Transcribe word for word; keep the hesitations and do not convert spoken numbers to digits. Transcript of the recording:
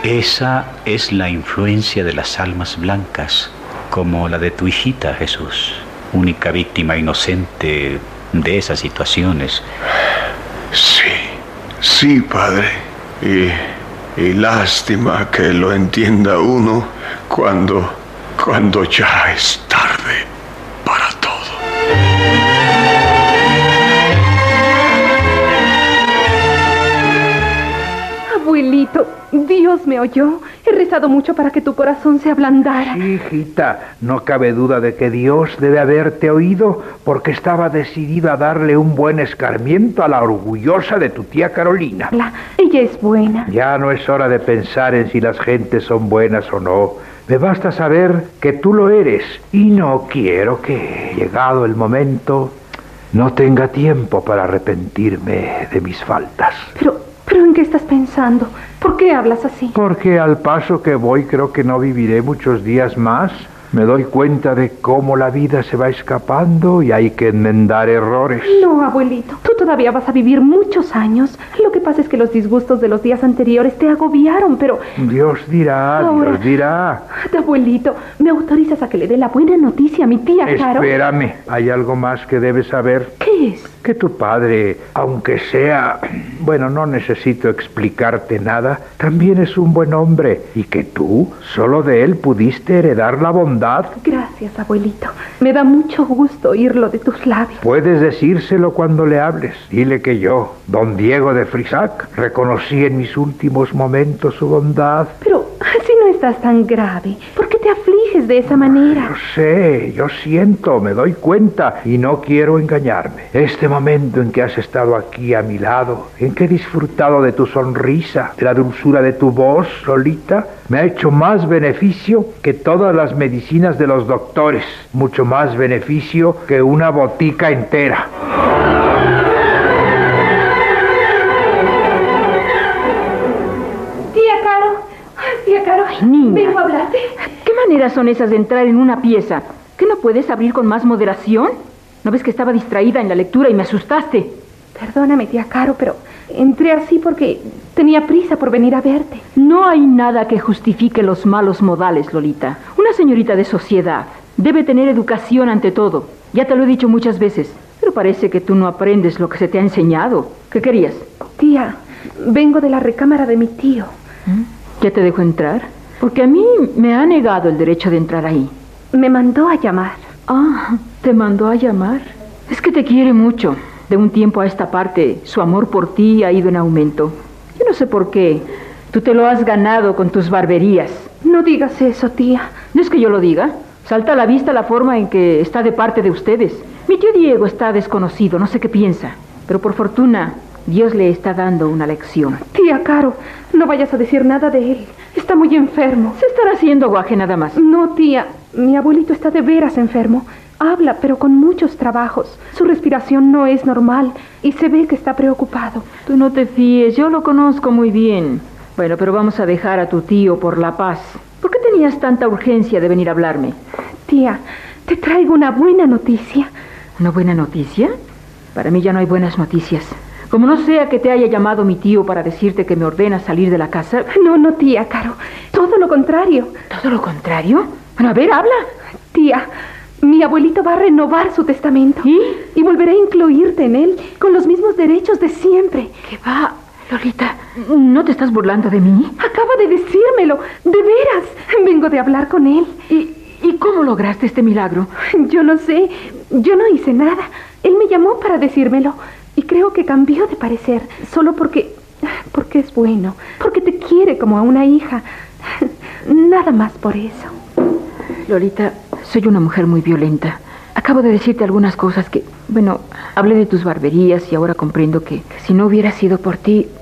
Esa es la influencia de las almas blancas, como la de tu hijita, Jesús, única víctima inocente de esas situaciones. Sí, sí, padre. Y, y lástima que lo entienda uno cuando, cuando ya es tarde para todo. Abuelito, Dios me oyó. He rezado mucho para que tu corazón se ablandara. Sí, hijita, no cabe duda de que Dios debe haberte oído, porque estaba decidido a darle un buen escarmiento a la orgullosa de tu tía Carolina. La, ella es buena. Ya no es hora de pensar en si las gentes son buenas o no. Me basta saber que tú lo eres, y no quiero que, llegado el momento, no tenga tiempo para arrepentirme de mis faltas. Pero... ¿Pero en qué estás pensando? ¿Por qué hablas así? Porque al paso que voy creo que no viviré muchos días más. Me doy cuenta de cómo la vida se va escapando y hay que enmendar errores. No, abuelito, tú todavía vas a vivir muchos años. Lo que pasa es que los disgustos de los días anteriores te agobiaron, pero... Dios dirá, Ahora, Dios dirá. Abuelito, ¿me autorizas a que le dé la buena noticia a mi tía Caro? Espérame, hay algo más que debes saber. ¿Qué es? Que tu padre, aunque sea... Bueno, no necesito explicarte nada, también es un buen hombre. Y que tú, solo de él pudiste heredar la bondad. Gracias, abuelito. Me da mucho gusto oírlo de tus labios. Puedes decírselo cuando le hables. Dile que yo, don Diego de Frisac, reconocí en mis últimos momentos su bondad. Pero si no estás tan grave, ¿por qué te afliges de esa manera? Yo sé, yo siento, me doy cuenta y no quiero engañarme. Este momento en que has estado aquí a mi lado, en que he disfrutado de tu sonrisa, de la dulzura de tu voz, Lolita, me ha hecho más beneficio que todas las medicinas de los doctores, mucho más beneficio que una botica entera. Tía Caro, tía Caro, ay, niña, vengo a hablarte. ¿Qué maneras son esas de entrar en una pieza? ¿Que no puedes abrir con más moderación? ¿No ves que estaba distraída en la lectura y me asustaste? Perdóname, tía Caro, pero entré así porque tenía prisa por venir a verte. No hay nada que justifique los malos modales, Lolita. Una señorita de sociedad debe tener educación ante todo. Ya te lo he dicho muchas veces, pero parece que tú no aprendes lo que se te ha enseñado. ¿Qué querías? Tía, vengo de la recámara de mi tío. ¿Ya te dejo entrar? Porque a mí me ha negado el derecho de entrar ahí. Me mandó a llamar. Ah, ¿te mandó a llamar? Es que te quiere mucho. De un tiempo a esta parte, su amor por ti ha ido en aumento. Yo no sé por qué. Tú te lo has ganado con tus barberías. No digas eso, tía. No es que yo lo diga. Salta a la vista la forma en que está de parte de ustedes. Mi tío Diego está desconocido, no sé qué piensa. Pero por fortuna, Dios le está dando una lección. Tía Caro, no vayas a decir nada de él. Está muy enfermo. Se estará haciendo guaje nada más. No, tía. Mi abuelito está de veras enfermo. Habla, pero con muchos trabajos. Su respiración no es normal y se ve que está preocupado. Tú no te fíes, yo lo conozco muy bien. Bueno, pero vamos a dejar a tu tío por la paz. ¿Por qué tenías tanta urgencia de venir a hablarme? Tía, te traigo una buena noticia. ¿Una buena noticia? Para mí ya no hay buenas noticias. Como no sea que te haya llamado mi tío para decirte que me ordena salir de la casa. No, no, tía, Caro. Todo lo contrario. ¿Todo lo contrario? Bueno, a ver, habla. Tía, mi abuelito va a renovar su testamento. ¿Y? Y volverá a incluirte en él con los mismos derechos de siempre. ¿Qué va? Lolita, ¿no te estás burlando de mí? Acaba de decírmelo. De veras. Vengo de hablar con él. ¿Y, y cómo lograste este milagro? Yo no sé. Yo no hice nada. Él me llamó para decírmelo. Y creo que cambió de parecer. Solo porque... Porque es bueno. Porque te quiere como a una hija. Nada más por eso. Lolita, soy una mujer muy violenta. Acabo de decirte algunas cosas que... Bueno, hablé de tus barberías y ahora comprendo que, que si no hubiera sido por ti...